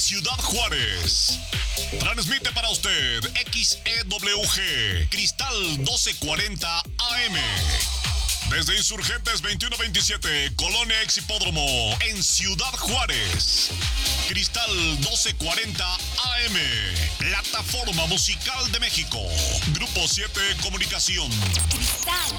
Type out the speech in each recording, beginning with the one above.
Ciudad Juárez. Transmite para usted XEWG Cristal 1240 AM. Desde Insurgentes 2127, Colonia Exhipódromo, en Ciudad Juárez. Cristal 1240 AM. Plataforma Musical de México. Grupo 7 Comunicación. Cristal.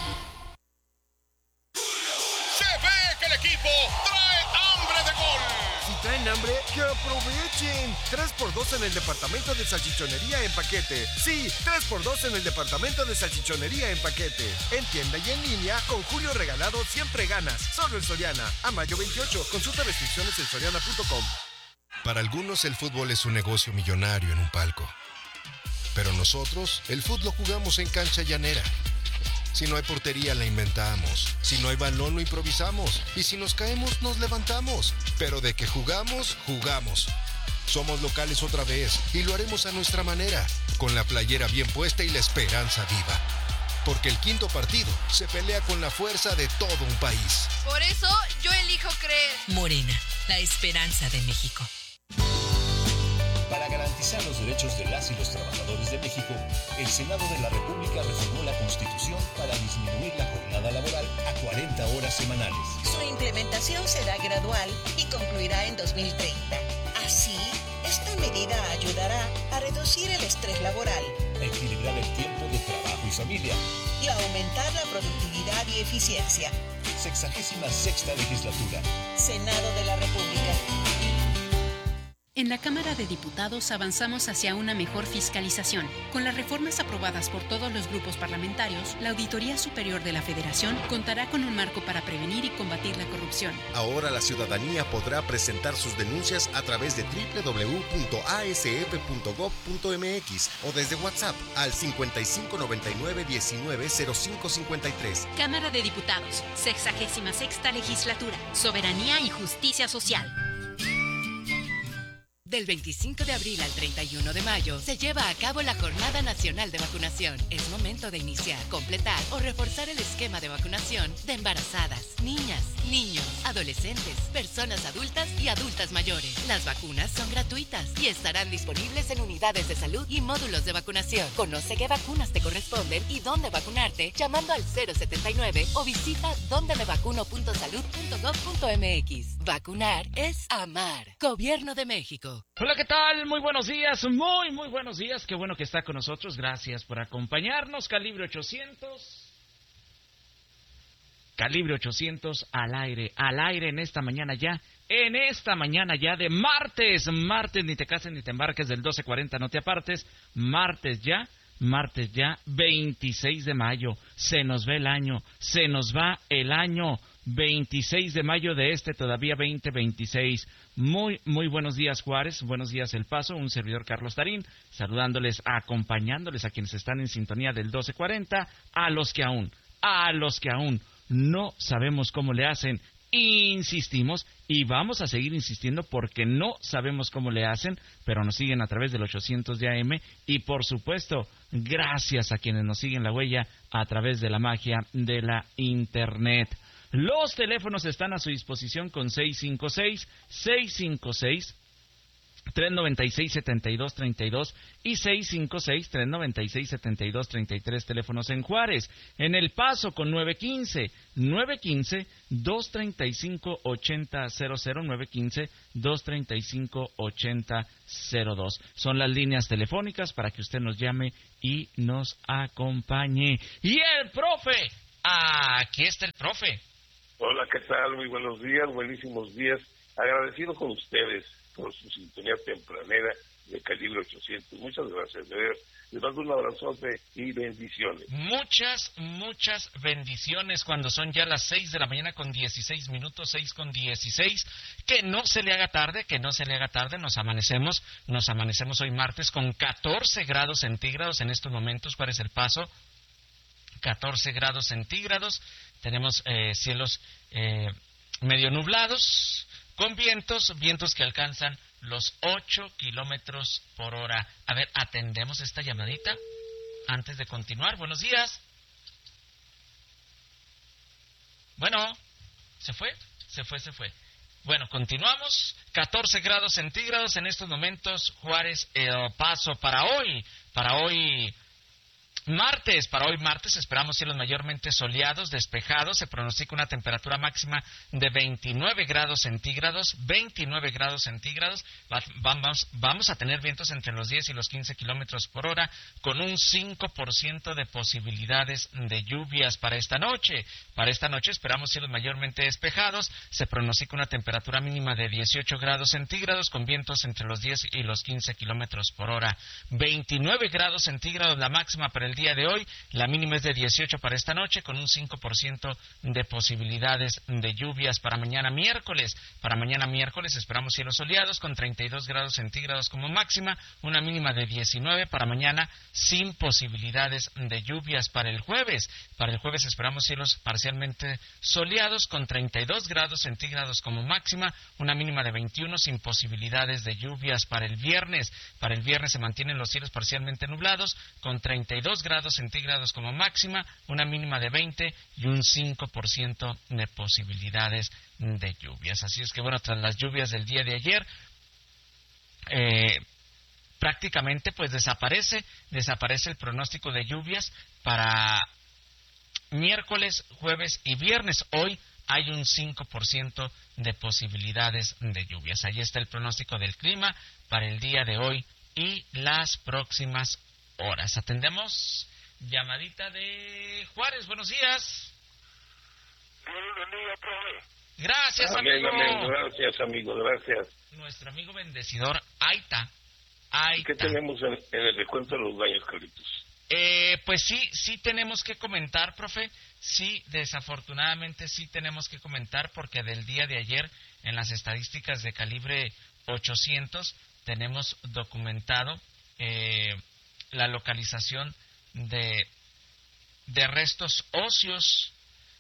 Se ve que el equipo trae hambre de gol. Si traen hambre, que aprovechen. 3x2 en el departamento de salchichonería en paquete. Sí, 3x2 en el departamento de salchichonería en paquete. En tienda y en línea, con Julio Regalado siempre ganas. Solo en Soriana. A mayo 28. Consulta restricciones en soriana.com. Para algunos el fútbol es un negocio millonario en un palco. Pero nosotros, el fútbol lo jugamos en cancha llanera. Si no hay portería, la inventamos. Si no hay balón, lo improvisamos. Y si nos caemos, nos levantamos. Pero de que jugamos, jugamos. Somos locales otra vez y lo haremos a nuestra manera, con la playera bien puesta y la esperanza viva. Porque el quinto partido se pelea con la fuerza de todo un país. Por eso yo elijo creer. Morena, la esperanza de México. Para garantizar los derechos de las y los trabajadores de México, el Senado de la República reformó la Constitución para disminuir la jornada laboral a 40 horas semanales. Su implementación será gradual y concluirá en 2030. Así, esta medida ayudará a reducir el estrés laboral, A equilibrar el tiempo de trabajo y familia. y a aumentar la productividad y eficiencia. 66ª legislatura. Senado de la República. En la Cámara de Diputados avanzamos hacia una mejor fiscalización. Con las reformas aprobadas por todos los grupos parlamentarios, la Auditoría Superior de la Federación contará con un marco para prevenir y combatir la corrupción. Ahora la ciudadanía podrá presentar sus denuncias a través de www.asf.gov.mx o desde WhatsApp al 5599-190553. Cámara de Diputados, 66ª Legislatura, Soberanía y Justicia Social. Del 25 de abril al 31 de mayo se lleva a cabo la Jornada Nacional de Vacunación. Es momento de iniciar, completar o reforzar el esquema de vacunación de embarazadas, niñas, niños, adolescentes, personas adultas y adultas mayores. Las vacunas son gratuitas y estarán disponibles en unidades de salud y módulos de vacunación. Conoce qué vacunas te corresponden y dónde vacunarte llamando al 079 o visita dondemevacuno.salud.gov.mx. Vacunar es amar. Gobierno de México. Hola, ¿qué tal? Muy buenos días, muy buenos días. Qué bueno que está con nosotros. Gracias por acompañarnos. Calibre 800 al aire en esta mañana ya de martes, ni te cases ni te embarques del 12:40, no te apartes, martes ya, 26 de mayo, se nos va el año, 26 de mayo de todavía 2026. Muy buenos días, Juárez, buenos días, El Paso, un servidor Carlos Tarín, saludándoles, acompañándoles a quienes están en sintonía del 12:40, a los que aún no sabemos cómo le hacen, insistimos y vamos a seguir insistiendo porque no sabemos cómo le hacen, pero nos siguen a través del 800 de AM y por supuesto, gracias a quienes nos siguen la huella a través de la magia de la Internet. Los teléfonos están a su disposición con 656-396-7232 y 656-396-7233, teléfonos en Juárez. En El Paso con 915-235-8000, 915-235-8002. Son las líneas telefónicas para que usted nos llame y nos acompañe. Y el profe, aquí está el profe. Hola, ¿qué tal? Muy buenos días, buenísimos días. Agradecido con ustedes por su sintonía tempranera de Calibre 800. Muchas gracias, de verdad. Les mando un abrazote y bendiciones. Muchas bendiciones cuando son ya las 6 de la mañana con 16 minutos, 6:16. Que no se le haga tarde, nos amanecemos hoy martes con 14 grados centígrados en estos momentos. ¿Cuál es El Paso? 14 grados centígrados. Tenemos cielos medio nublados, con vientos que alcanzan los 8 kilómetros por hora. A ver, atendemos esta llamadita antes de continuar. Buenos días. Bueno, se fue. Bueno, continuamos. 14 grados centígrados en estos momentos. Juárez, El Paso para hoy martes esperamos cielos mayormente soleados, despejados. Se pronostica una temperatura máxima de 29 grados centígrados. Vamos a tener vientos entre los 10 y los 15 kilómetros por hora, con un 5% de posibilidades de lluvias para esta noche. Para esta noche esperamos cielos mayormente despejados. Se pronostica una temperatura mínima de 18 grados centígrados, con vientos entre los 10 y los 15 kilómetros por hora. 29 grados centígrados la máxima para el día de hoy, la mínima es de 18 para esta noche, con un 5% de posibilidades de lluvias para mañana miércoles. Para mañana miércoles esperamos cielos soleados con 32 grados centígrados como máxima, una mínima de 19 para mañana, sin posibilidades de lluvias. Para el jueves esperamos cielos parcialmente soleados con 32 grados centígrados como máxima, una mínima de 21 sin posibilidades de lluvias. Para el viernes se mantienen los cielos parcialmente nublados con 32 grados centígrados como máxima, una mínima de 20 y un 5% de posibilidades de lluvias. Así es que bueno, tras las lluvias del día de ayer, prácticamente pues desaparece el pronóstico de lluvias para miércoles, jueves y viernes. Hoy hay un 5% de posibilidades de lluvias. Ahí está el pronóstico del clima para el día de hoy y las próximas horas. Atendemos llamadita de Juárez. Buenos días. Gracias, amigo. Gracias, amigo. Gracias. Nuestro amigo bendecitor Aita. ¿Qué tenemos en el recuento de los daños, Carlitos? Pues sí tenemos que comentar, profe. Sí, desafortunadamente sí tenemos que comentar, porque del día de ayer en las estadísticas de calibre 800 tenemos documentado la localización de restos óseos.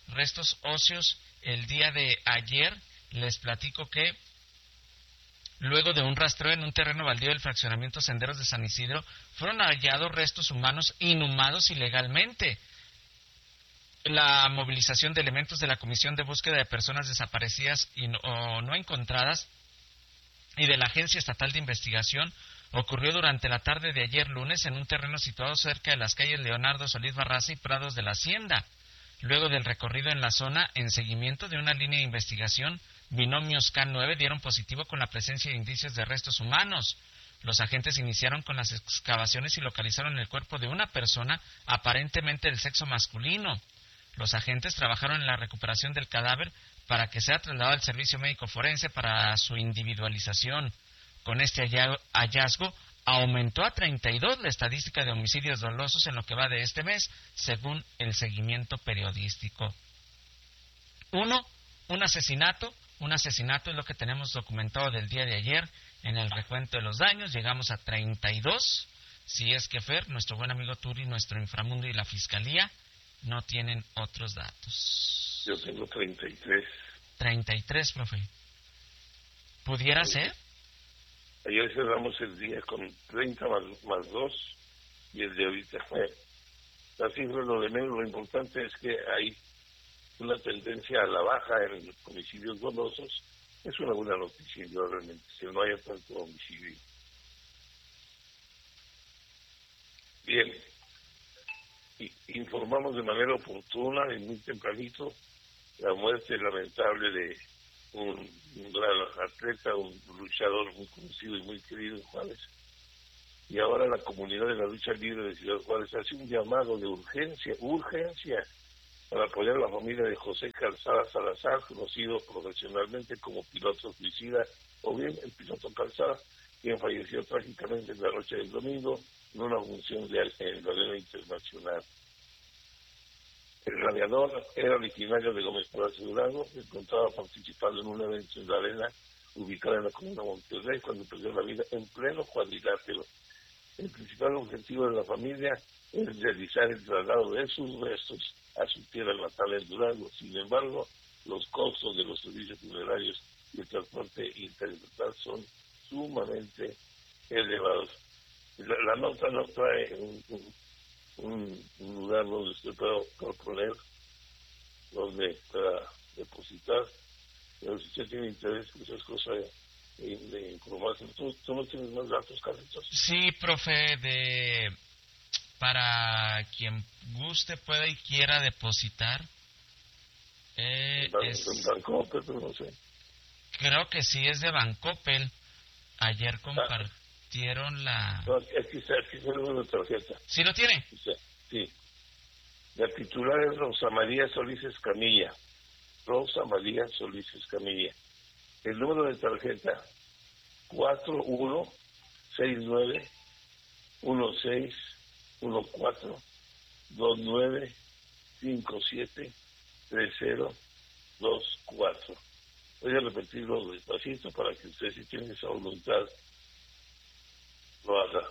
El día de ayer les platico que luego de un rastreo en un terreno baldío del fraccionamiento Senderos de San Isidro, fueron hallados restos humanos inhumados ilegalmente. La movilización de elementos de la Comisión de Búsqueda de Personas Desaparecidas o No Encontradas y de la Agencia Estatal de Investigación ocurrió durante la tarde de ayer lunes en un terreno situado cerca de las calles Leonardo Solís Barraza y Prados de la Hacienda. Luego del recorrido en la zona, en seguimiento de una línea de investigación, binomios K9 dieron positivo con la presencia de indicios de restos humanos. Los agentes iniciaron con las excavaciones y localizaron el cuerpo de una persona, aparentemente del sexo masculino. Los agentes trabajaron en la recuperación del cadáver para que sea trasladado al servicio médico forense para su individualización. Con este hallazgo, aumentó a 32 la estadística de homicidios dolosos en lo que va de este mes, según el seguimiento periodístico. Un asesinato es lo que tenemos documentado del día de ayer en el recuento de los daños. Llegamos a 32, si es que Fer, nuestro buen amigo Turi, nuestro inframundo y la Fiscalía no tienen otros datos. Yo tengo 33. 33, profe. ¿Pudiera ser? Ayer cerramos el día con 30 más 2 y el de ahorita fue. La cifra es lo de menos, lo importante es que hay una tendencia a la baja en los homicidios dolosos. Es una buena noticia, yo realmente, si no haya tanto homicidio. Bien, informamos de manera oportuna y muy tempranito la muerte lamentable de un gran atleta, un luchador muy conocido y muy querido en Juárez. Y ahora la comunidad de la lucha libre de Ciudad Juárez hace un llamado de urgencia, para apoyar a la familia de José Calzada Salazar, conocido profesionalmente como piloto suicida, o bien el piloto Calzada, quien falleció trágicamente en la noche del domingo en una función en el Arena Internacional. El gladiador era originario de Gómez Palacio Durango, se encontraba participando en un evento en la arena ubicada en la comuna de Monterrey cuando perdió la vida en pleno cuadrilátero. El principal objetivo de la familia es realizar el traslado de sus restos a su tierra natal en Durango. Sin embargo, los costos de los servicios funerarios y el transporte interestatal son sumamente elevados. La nota no trae un lugar donde usted pueda poner, donde pueda depositar, pero si usted tiene interés, pues es cosa de informarse. ¿Tú no tienes más datos, Carlitos? Sí, profe, para quien guste, pueda y quiera depositar. Bancoppel, pero no sé. Creo que sí es de Bancoppel. Ayer compartieron la... No, aquí está el número de tarjeta. ¿Sí lo tiene? Sí. La titular es Rosa María Solís Escamilla. Rosa María Solís Escamilla. El número de tarjeta 4169-16-14-29-57-30-24. Voy a repetirlo despacito para que usted, si tiene esa voluntad, lo haga.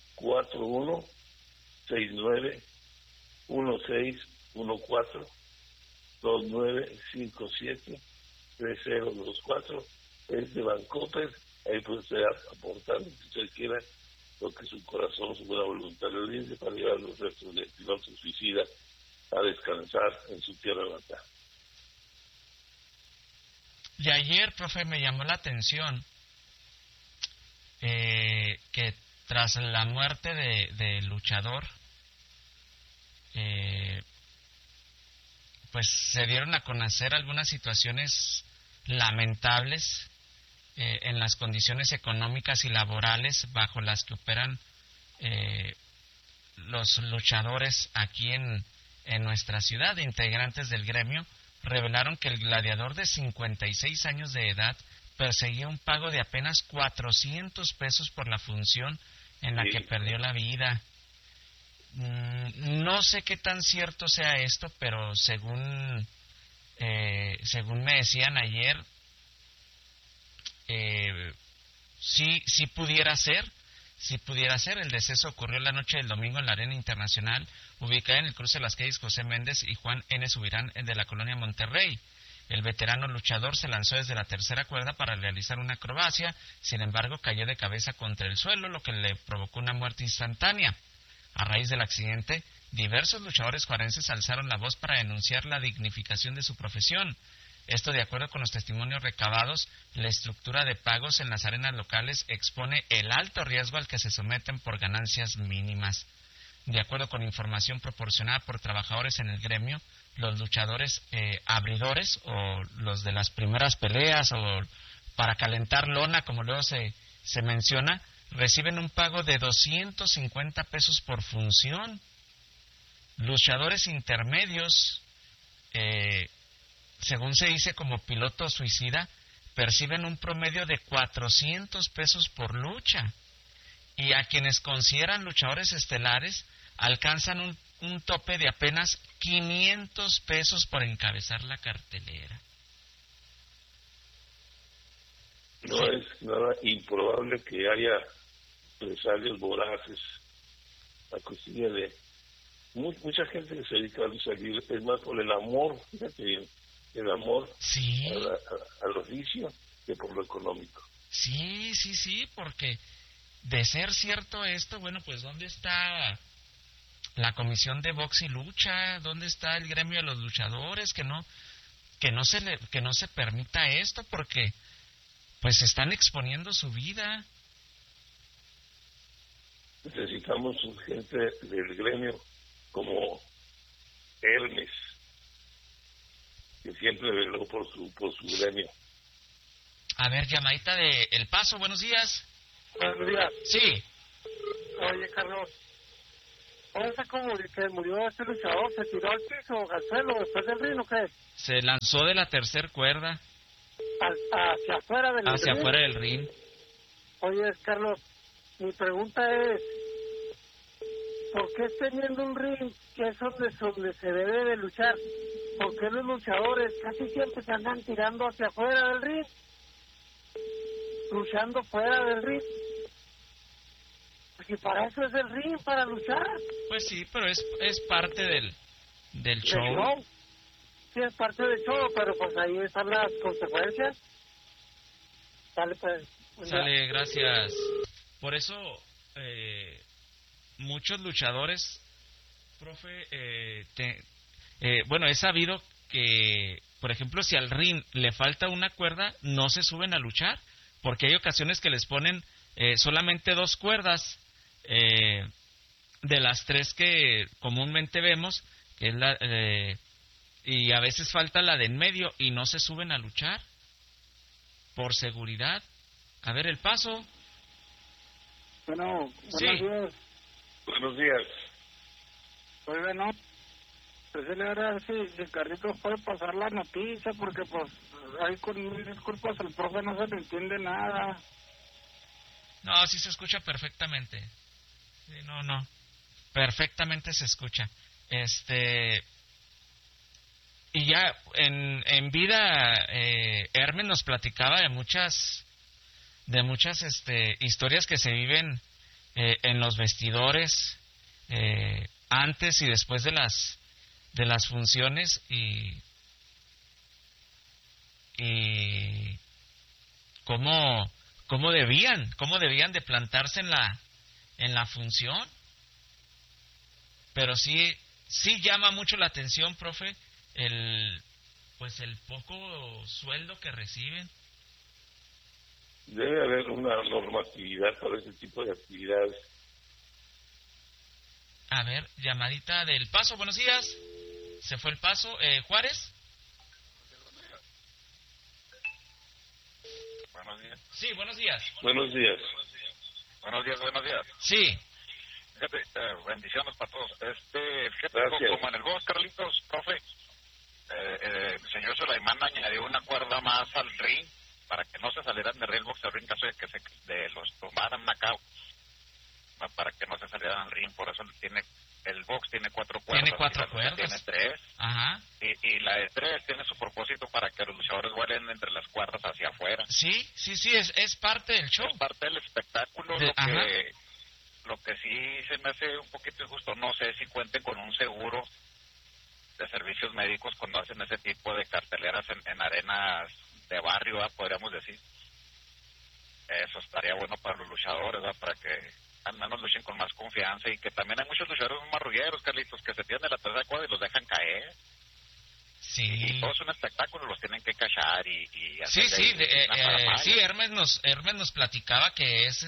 4169-16-14-29-57-30-24. Es de Bancoppel. Ahí puede usted aportar lo que usted quiera, lo que su corazón, su buena voluntad le dice, para llevar los restos del piloto suicida a descansar en su tierra natal. Y ayer, profe, me llamó la atención que tras la muerte de Luchador, pues se dieron a conocer algunas situaciones lamentables en las condiciones económicas y laborales bajo las que operan los luchadores aquí en nuestra ciudad. Integrantes del gremio revelaron que el gladiador de 56 años de edad perseguía un pago de apenas 400 pesos por la función en la que perdió la vida. No sé qué tan cierto sea esto, pero según me decían ayer, sí pudiera ser. El deceso ocurrió la noche del domingo en la Arena Internacional, ubicada en el cruce de las calles José Méndez y Juan N. Subirán de la colonia Monterrey. El veterano luchador se lanzó desde la tercera cuerda para realizar una acrobacia, sin embargo cayó de cabeza contra el suelo, lo que le provocó una muerte instantánea. A raíz del accidente, diversos luchadores juarenses alzaron la voz para denunciar la dignificación de su profesión. Esto, de acuerdo con los testimonios recabados, la estructura de pagos en las arenas locales expone el alto riesgo al que se someten por ganancias mínimas. De acuerdo con información proporcionada por trabajadores en el gremio, los luchadores abridores o los de las primeras peleas o para calentar lona, como luego se menciona, reciben un pago de 250 pesos por función. Luchadores intermedios, según se dice como piloto suicida, perciben un promedio de 400 pesos por lucha. Y a quienes consideran luchadores estelares, alcanzan un tope de apenas 500 pesos por encabezar la cartelera. No es nada improbable que haya empresarios voraces a costilla de mucha gente que se dedica a luchar libre, es más por el amor, fíjate bien, el amor al oficio que por lo económico. Sí, porque de ser cierto esto, bueno, pues ¿dónde está la comisión de box y lucha? ¿Dónde está el gremio de los luchadores? Que no se permita esto, porque pues están exponiendo su vida. Necesitamos gente del gremio como Hermes, que siempre veló por su gremio. A ver, llamadita de El Paso, buenos días. Buenos días. Sí. Oye, Carlos, ¿pasa como que murió este luchador? ¿Se tiró al piso, al suelo, después del ring o qué? Se lanzó de la tercer cuerda. Hacia afuera del ring. Hacia afuera del ring. Oye, Carlos, mi pregunta es, ¿por qué teniendo un ring que es donde se debe de luchar? ¿Por qué los luchadores casi siempre se andan tirando hacia afuera del ring? Luchando fuera del ring. Porque para eso es el ring, para luchar. Pues sí, pero es parte del show. Sí, es parte del show, pero pues ahí están las consecuencias. Sale, pues. Sale, gracias. Por eso, muchos luchadores, profe, bueno, he sabido que por ejemplo, si al ring le falta una cuerda, no se suben a luchar, porque hay ocasiones que les ponen solamente 2 cuerdas de las 3 que comúnmente vemos, que es y a veces falta la de en medio y no se suben a luchar por seguridad. A ver, el paso. Bueno, buenos Sí. días. Buenos días. Oiga, no. Pues ahora si Carlitos puede pasar la noticia, porque pues ahí con mil disculpas el profe no se le entiende nada. No, sí se escucha perfectamente. Sí, no. Perfectamente se escucha. Y ya en vida Hermes nos platicaba de muchas historias que se viven en los vestidores antes y después de las funciones y cómo debían de plantarse en la función. Pero sí llama mucho la atención, profe, el poco sueldo que reciben. Debe haber una normatividad para ese tipo de actividades. A ver, llamadita del Paso, buenos días. Se fue el Paso. ¿Juárez? Buenos días. Sí, buenos días. Buenos días. Buenos días. Sí. Fíjate, bendiciones para todos. Fíjate, Gracias. como en el box, Carlitos, profe, el señor Sulaimán añadió una cuerda más al ring para que no se salieran de ring box al ring en caso de que los tomaran knockout, para que no se salieran al ring. Por eso el box tiene 4 cuerdas. Tiene 4 cuerdas. Tiene 3. Ajá. Y la de 3 tiene su propósito para que los luchadores vuelen entre las cuerdas hacia afuera. Sí, es parte del show. Es parte del espectáculo. Lo que sí se me hace un poquito injusto, no sé si cuenten con un seguro de servicios médicos cuando hacen ese tipo de carteleras en arenas de barrio, ¿verdad? Podríamos decir. Eso estaría bueno para los luchadores, ¿verdad? Para que al menos luchen con más confianza, y que también hay muchos luchadores muy marrulleros, Carlitos, que se tiran de la tercera cuerda y los dejan caer. Sí. Y todo es un espectáculo, los tienen que cachar y sí, Hermes nos platicaba que es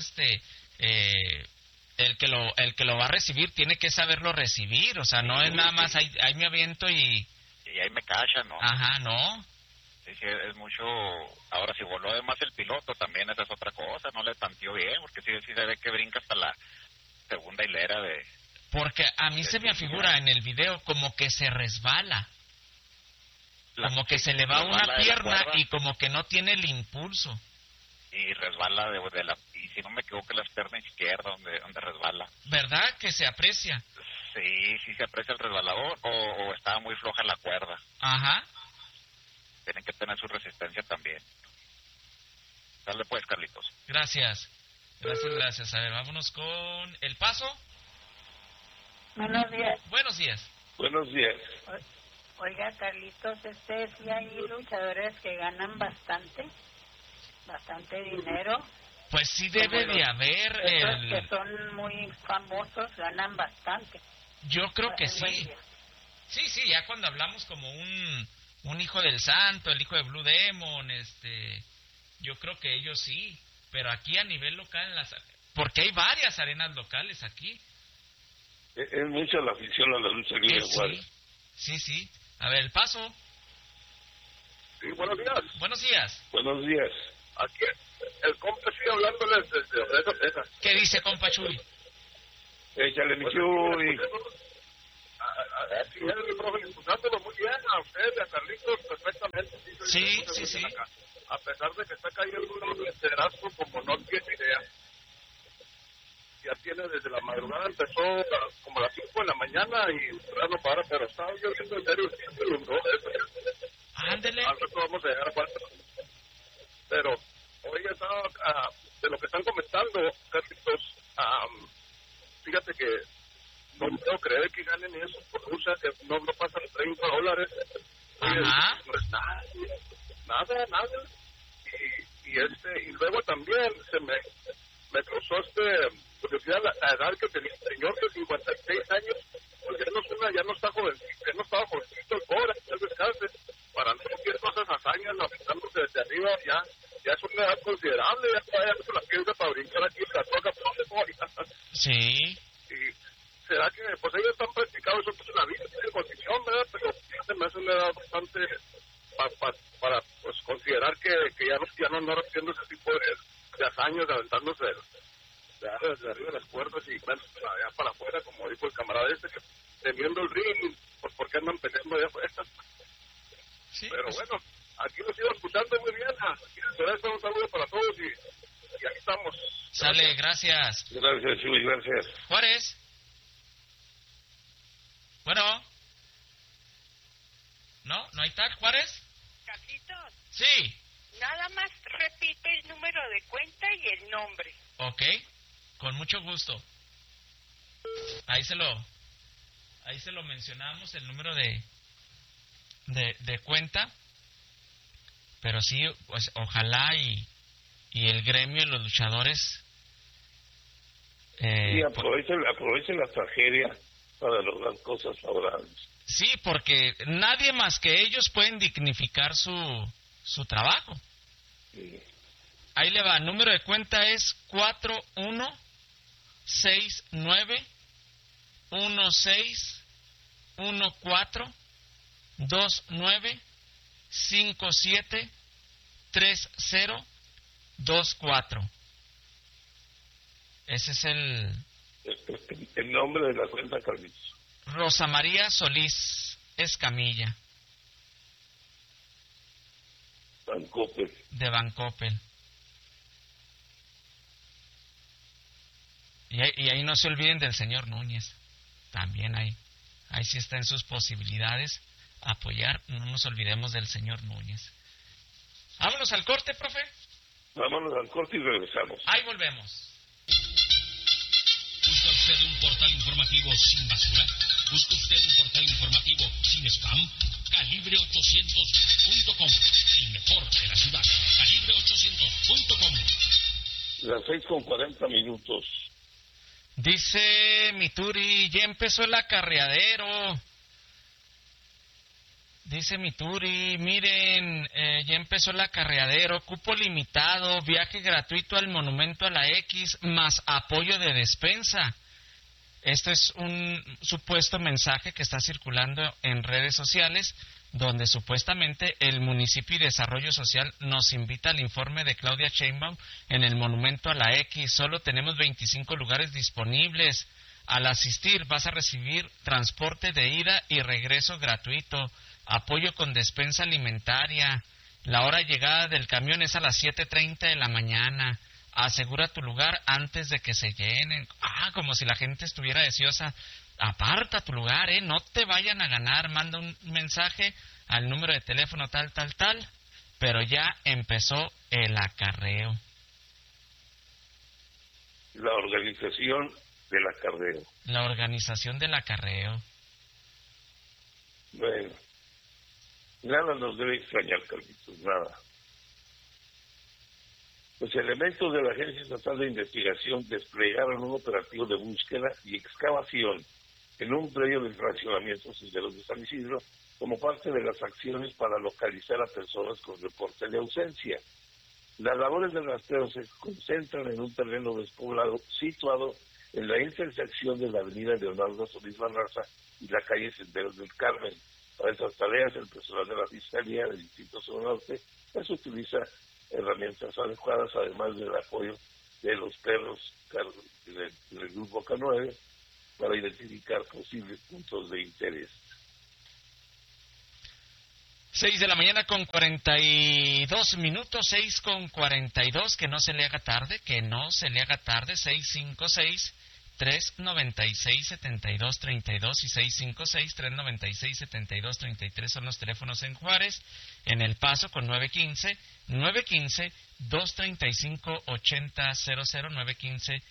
el que lo va a recibir tiene que saberlo recibir, o sea, no es nada más ahí me aviento y ahí me cachan, ¿no? Ajá, no. Sí, es mucho. Ahora, si voló además el piloto, también esa es otra cosa, no le tanteó bien, porque sí se ve que brinca hasta la segunda hilera de... Porque a mí se me afigura en el video como que se resbala, como que se le va una pierna y como que no tiene el impulso. Y resbala y si no me equivoco, la pierna izquierda donde resbala. ¿Verdad? Que se aprecia. Sí se aprecia el resbalador, o estaba muy floja la cuerda. Ajá. Tienen que tener su resistencia también. Dale pues, Carlitos. Gracias. A ver, vámonos con el Paso. Buenos días. Buenos días. Buenos días. Oiga, Carlitos, sí hay luchadores que ganan bastante dinero. Pues sí debe de haber. Esos que son muy famosos ganan bastante. Yo creo que sí. Sí, ya cuando hablamos como un hijo del santo, el hijo de Blue Demon, yo creo que ellos sí, pero aquí a nivel local, porque hay varias arenas locales aquí. Es mucha la afición a la lucha libre, Juárez. Sí. A ver, el Paso. Sí, buenos días. Buenos días. Buenos días. Aquí el compa sigue hablándoles desde esa. ¿Qué dice, compa Chuy? Échale, mi Chuy. Sí, mi profe, escuchándolo muy bien a usted, a Carlitos, perfectamente. Sí. A pesar de que está cayendo un liderazgo como no tiene idea. Ya tiene desde la madrugada, empezó como a las 5 de la mañana y no para, pero estaba yo viendo en serio Ándele. Al rato vamos a llegar a falta. Pero, oiga, de lo que están comentando, Carlitos, fíjate que no puedo creer que ganen eso por lucha, que no pasan $30. Ajá. No es nada. Y luego también se me causó curiosidad la edad que tenía el señor de 56 años, porque ya no estaba jovencito el pobre, el descanse. para no cualquier cosas hazañas, aventándose desde arriba, ya es una edad considerable, ya no se la piensa para brincar aquí en la toca, Sí. Y será que, pues ellos están practicados eso en la vida, tienen condición, ¿verdad? Pero se me hace una edad bastante para pues considerar que ya no ando haciendo ese tipo de hazañas, aventándose desde arriba de las cuerdas y bueno, allá para afuera, como dijo el camarada que teniendo el ring, pues porque andan peleando allá afuera. Sí, pero pues, bueno, aquí nos iba escuchando muy bien. Un saludo para todos y aquí estamos. Sale, gracias. Gracias, Chuy, gracias. Juárez. Bueno. ¿No hay tal, Juárez? Carlitos. Sí. Nada más repite el número de cuenta y el nombre. Ok, con mucho gusto. Ahí se lo mencionamos, el número de cuenta. Pero sí, pues ojalá y el gremio y los luchadores y aprovechen la tragedia para lograr cosas favorables. Sí, porque nadie más que ellos pueden dignificar su trabajo. Sí. Ahí le va, el número de cuenta es 4169-16-14-27-30-24. Ese es el nombre de la cuenta, Carlitos. Rosa María Solís Escamilla. Bancoppel. De Bancoppel. Y ahí no se olviden del señor Núñez. También ahí sí está en sus posibilidades apoyar. No nos olvidemos del señor Núñez. Vámonos al corte, profe. Vámonos al corte y regresamos. Ahí volvemos. ¿Busca usted un portal informativo sin basura? ¿Busca usted un portal informativo sin spam? Calibre800.com, el mejor de la ciudad. Calibre800.com. Las 6:40. Dice Mituri, ya empezó el acarreadero. Dice Mituri, miren, ya empezó el acarreadero, cupo limitado, viaje gratuito al Monumento a la X, más apoyo de despensa. Esto es un supuesto mensaje que está circulando en redes sociales, donde supuestamente el Municipio y Desarrollo Social nos invita al informe de Claudia Sheinbaum en el Monumento a la X. Solo tenemos 25 lugares disponibles. Al asistir vas a recibir transporte de ida y regreso gratuito, apoyo con despensa alimentaria. La hora de llegada del camión es a las 7:30 de la mañana. Asegura tu lugar antes de que se llenen. Como si la gente estuviera deseosa. Aparta tu lugar, no te vayan a ganar. Manda un mensaje al número de teléfono tal. Pero ya empezó el acarreo. La organización del acarreo. La organización del acarreo. Bueno, nada nos debe extrañar, Carlitos, nada. Los elementos de la Agencia Estatal de Investigación desplegaron un operativo de búsqueda y excavación en un predio de fraccionamientos Senderos de San Isidro como parte de las acciones para localizar a personas con reporte de ausencia. Las labores de rastreo se concentran en un terreno despoblado situado en la intersección de la avenida Leonardo Solís Barraza y la calle Senderos del Carmen. Para esas tareas, el personal de la Fiscalía del Distrito Sur Norte pues utiliza herramientas adecuadas, además del apoyo de los perros del Grupo K9 para identificar posibles puntos de interés. 6:42 a.m, 6:42, que no se le haga tarde, 656-396-7232 y 656-396-7233 son los teléfonos en Juárez, en El Paso con 915-235-8000,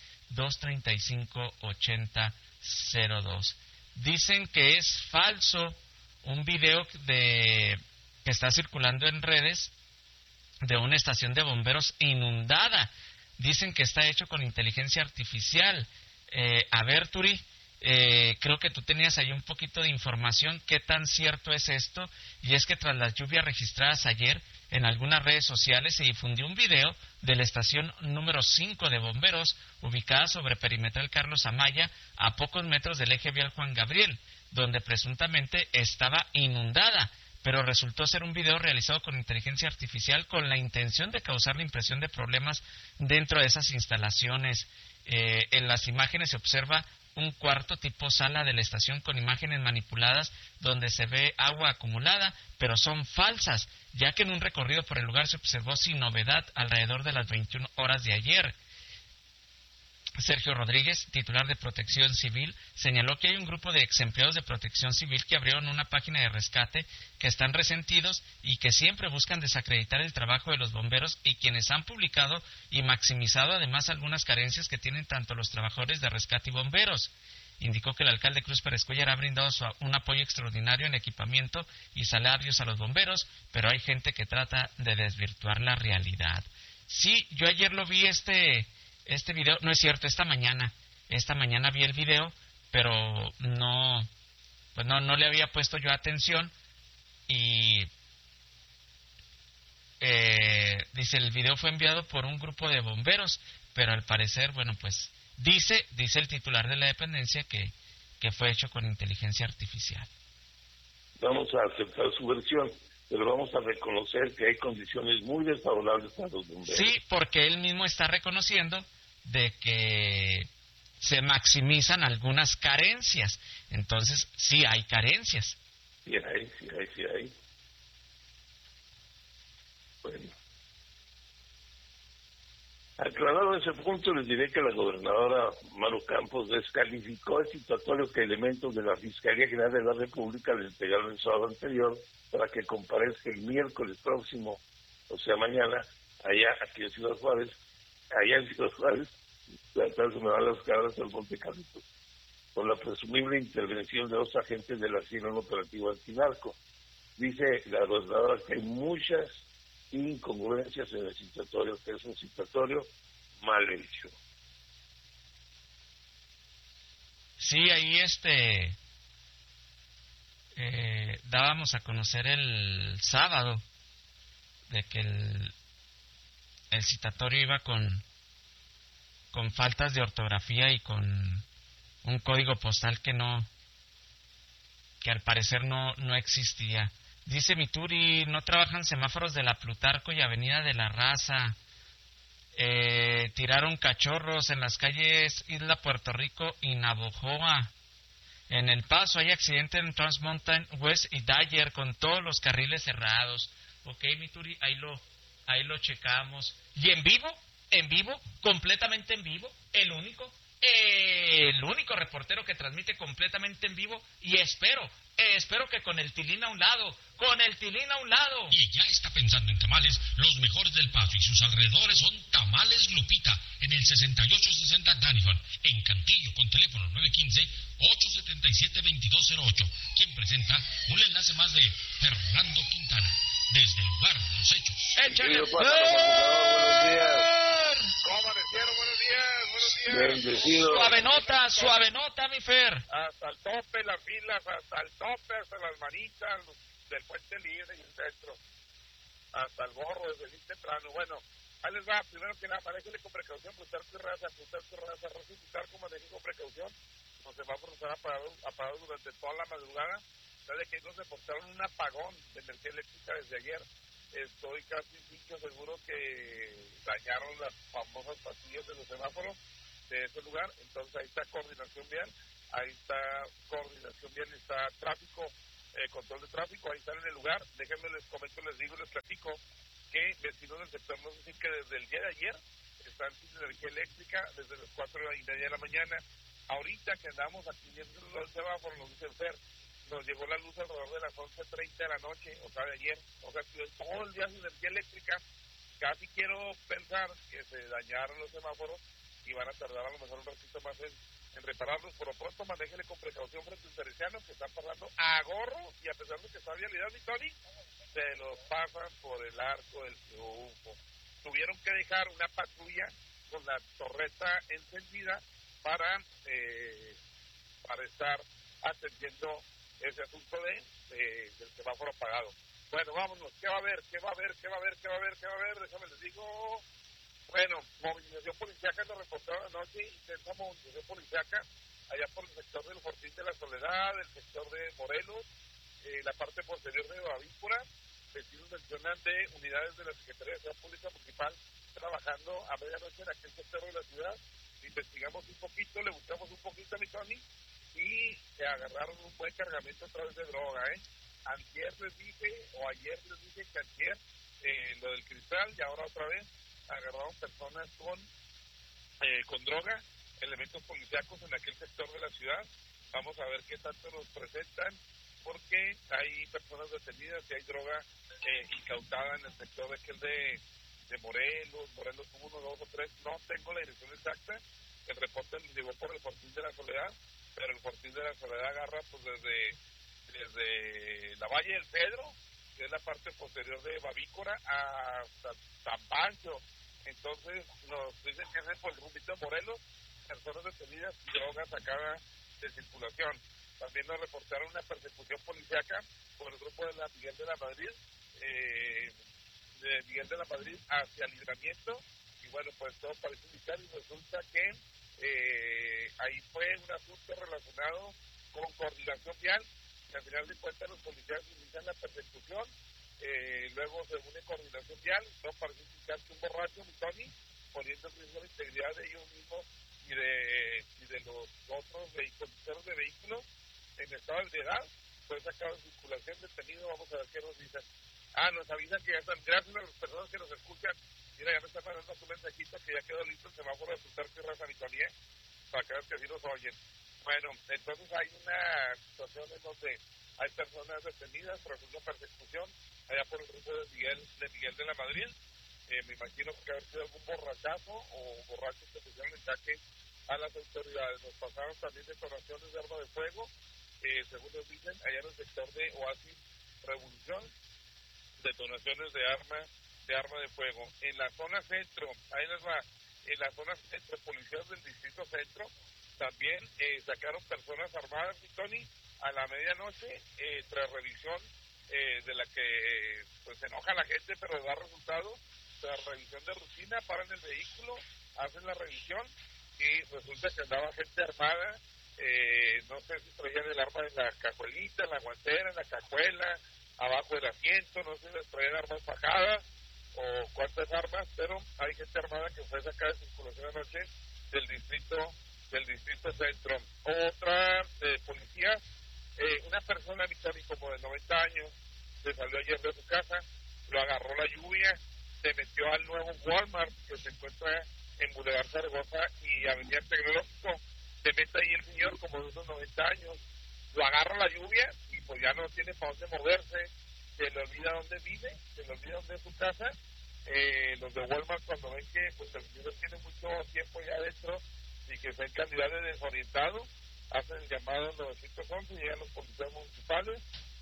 915-235-8002. Dicen que es falso un video que está circulando en redes de una estación de bomberos inundada. Dicen que está hecho con inteligencia artificial. A ver, Turi, creo que tú tenías ahí un poquito de información. ¿Qué tan cierto es esto? Y es que tras las lluvias registradas ayer, en algunas redes sociales se difundió un video de la estación número 5 de bomberos, ubicada sobre Perimetral Carlos Amaya, a pocos metros del eje vial Juan Gabriel, donde presuntamente estaba inundada, pero resultó ser un video realizado con inteligencia artificial con la intención de causar la impresión de problemas dentro de esas instalaciones. En las imágenes se observa un cuarto tipo sala de la estación con imágenes manipuladas donde se ve agua acumulada, pero son falsas, ya que en un recorrido por el lugar se observó sin novedad alrededor de las 21 horas de ayer. Sergio Rodríguez, titular de Protección Civil, señaló que hay un grupo de exempleados de Protección Civil que abrieron una página de rescate, que están resentidos y que siempre buscan desacreditar el trabajo de los bomberos, y quienes han publicado y maximizado además algunas carencias que tienen tanto los trabajadores de rescate y bomberos. Indicó que el alcalde Cruz Pérez Cuellar ha brindado un apoyo extraordinario en equipamiento y salarios a los bomberos, pero hay gente que trata de desvirtuar la realidad. Sí, yo ayer lo vi este video, no es cierto, esta mañana vi el video, pero no le había puesto yo atención, y dice, el video fue enviado por un grupo de bomberos, pero al parecer, bueno, pues dice el titular de la dependencia que fue hecho con inteligencia artificial. Vamos a aceptar su versión, pero vamos a reconocer que hay condiciones muy desfavorables para los bomberos. Sí, porque él mismo está reconociendo de que se maximizan algunas carencias. Entonces, sí hay carencias. Sí hay. Bueno. Aclarado ese punto, les diré que la gobernadora Maru Campos descalificó el citatorio que elementos de la Fiscalía General de la República le entregaron el sábado anterior para que comparezca el miércoles próximo, o sea mañana, aquí en Ciudad Juárez, se me van las cabras al Monte Carrito, por la presumible intervención de 2 agentes de la CIA en un operativo antinarco. Dice la gobernadora que hay muchas incongruencias en el citatorio, que es un citatorio mal hecho. Sí, ahí dábamos a conocer el sábado de que el citatorio iba con faltas de ortografía y con un código postal que al parecer no existía. Dice Mituri, no trabajan semáforos de la Plutarco y Avenida de la Raza. Tiraron cachorros en las calles Isla Puerto Rico y Navojoa. En El Paso hay accidente en Trans Mountain West y Dyer con todos los carriles cerrados. Ok, Mituri, ahí lo checamos. ¿Y en vivo, completamente en vivo, el único reportero que transmite completamente en vivo, y espero que con el tilín a un lado. Y ya está pensando en tamales, los mejores del Paso y sus alrededores son Tamales Lupita, en el 6860 Daniford, en Cantillo, con teléfono 915-877-2208, quien presenta un enlace más de Fernando Quintana, desde el lugar de los hechos. ¡Échale! Buenos días. ¿Cómo amanecieron? Buenos días. Bendecido. Suavenota, mi Fer. Hasta el tope, las filas, hasta el tope, hasta las manitas del puente libre y el centro. Hasta el gorro desde bien temprano. Bueno, ahí les va. Primero que nada, manéjenle con precaución, Plutarco y Raza, como manejen con precaución. Los semáforos están apagados durante toda la madrugada. Desde que no se portaron un apagón de energía eléctrica desde ayer. Estoy casi seguro que dañaron las famosas pastillas de los semáforos de ese lugar. Entonces ahí está coordinación vial, está tráfico, control de tráfico, ahí están en el lugar. Déjenme les comento, les digo, les platico que vecinos del sector nos dicen que desde el día de ayer están sin energía eléctrica desde las 4:30 de la mañana. Ahorita que andamos aquí viendo los semáforos, nos dicen Fer, nos llegó la luz alrededor de las 11:30 de la noche, o sea, de ayer. O sea, todo el día sin energía eléctrica. Casi quiero pensar que se dañaron los semáforos y van a tardar a lo mejor un ratito más en repararlos. Por lo pronto, manéjele con precaución frente al teresiano, que están pasando a gorro, y a pesar de que está vialidad, mi Tony, se los pasan por el Arco del Triunfo. Tuvieron que dejar una patrulla con la torreta encendida para para estar atendiendo ese asunto del semáforo apagado. Bueno, vámonos. ¿Qué va a haber? Déjame les digo. Bueno, movilización policíaca nos reportaron anoche, intensa movilización policíaca allá por el sector del Fortín de la Soledad, el sector de Morelos, la parte posterior de Bavícora. Vecinos mencionan de unidades de la Secretaría de Seguridad Pública Municipal trabajando a medianoche en aquel sector de la ciudad. Investigamos un poquito, le buscamos un poquito a mi Tony y se agarraron un buen cargamento a través de droga, ayer les dije que ayer lo del cristal y ahora otra vez agarraron personas con droga, elementos policíacos en aquel sector de la ciudad. Vamos a ver qué tanto nos presentan, porque hay personas detenidas y hay droga incautada en el sector de aquel de Morelos 1, 2 o 3, no tengo la dirección exacta. El reporte llegó por el Fortín de la Soledad, pero el Fortín de la Soledad agarra pues desde la Valle del Pedro, que es la parte posterior de Bavícora, hasta San Pancho. Entonces nos dicen que es por el rumbito de Morelos, personas detenidas y drogas sacadas de circulación. También nos reportaron una persecución policíaca por el grupo de la Miguel de la Madrid, hacia el Libramiento, y bueno, pues todo parece indicar, y resulta que ahí fue un asunto relacionado con coordinación vial, que al final de cuentas los policías inician la persecución, luego se une coordinación vial, todo parece indicar que un borracho, mi Tony, poniendo en riesgo la integridad de ellos mismos y de los otros conductores de vehículos en estado de ebriedad, fue sacado de circulación, detenido. Vamos a ver qué nos dicen. Nos avisan que ya están, gracias a las personas que nos escuchan. Mira, ya me están mandando su mensajito que ya quedó listo el semáforo de Sultar Tierra Sanitoria, para que vean que así nos oyen. Bueno, entonces hay una situación en donde hay personas detenidas por una persecución allá por el grupo de Miguel de la Madrid. Me imagino que haber sido algún borrachazo o borrachos que pusieron en jaque a las autoridades. Nos pasaron también detonaciones de arma de fuego, según nos dicen, allá en el sector de Oasis Revolución, detonaciones de arma de fuego. En la zona centro, ahí les va, en la zona centro, policías del distrito centro también sacaron personas armadas, y Tony, a la medianoche, tras revisión de la que pues se enoja la gente, pero da resultados. Tras revisión de rutina, paran el vehículo, hacen la revisión y resulta que andaba gente armada, no sé si traían el arma en la cajuelita, en la guantera, en la cajuela, abajo del asiento, no sé si les traían armas fajadas o cuántas armas, pero hay gente armada que fue sacada de circulación anoche del distrito centro. Otra policía, una persona como de 90 años, se salió ayer de su casa, lo agarró la lluvia, se metió al nuevo Walmart que se encuentra en Boulevard Zaragoza y Avenida Tecnológico. Se mete ahí el señor como de unos 90 años, lo agarra la lluvia y pues ya no tiene para dónde moverse, se le olvida dónde vive, se le olvida dónde es su casa. Los de Walmart, cuando ven que pues el señor tiene mucho tiempo ya adentro y que está en calidad de desorientado, hacen el llamado 911, llegan los policías municipales.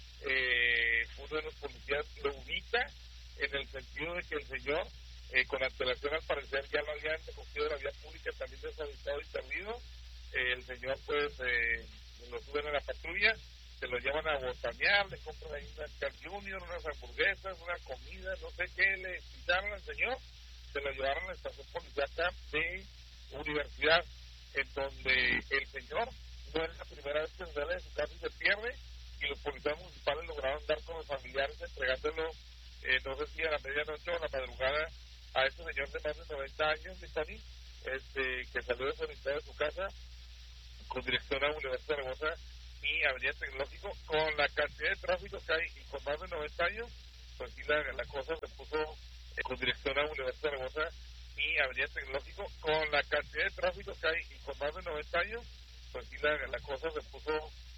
Uno de los policías lo ubica en el sentido de que el señor, con antelación al parecer, ya lo habían recogido de la vía pública, también desorientado y perdido. El señor pues lo suben a la patrulla, se lo llevan a botanear, le compran ahí una Carl Junior, unas hamburguesas, una comida, no sé qué le quitaron al señor, se lo llevaron a la estación policíaca de Universidad, en donde el señor no es la primera vez que sale de su casa y se pierde, y los policías municipales lograron dar con los familiares entregándolo, no sé si a la medianoche o a la madrugada, a ese señor de más de 90 años, Tony, que salió desorientado de su casa con dirección a Boulevard Zaragoza y Avenida Tecnológico. Con la cantidad de tráfico que hay y con más de 90 años, pues sí la cosa se puso con dirección a Boulevard Zaragoza y Avenida Tecnológico. Con la cantidad de tráfico que hay y con más de 90 años, pues sí la cosa se puso